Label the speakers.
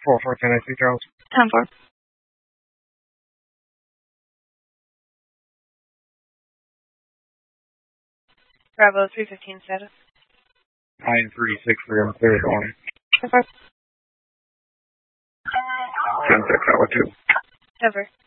Speaker 1: 10 I see Charles.
Speaker 2: 10-4. Bravo 315 status.
Speaker 1: 936 for him, clear going.
Speaker 2: 10-4.
Speaker 1: 10-6, that was 2.
Speaker 2: 10-4.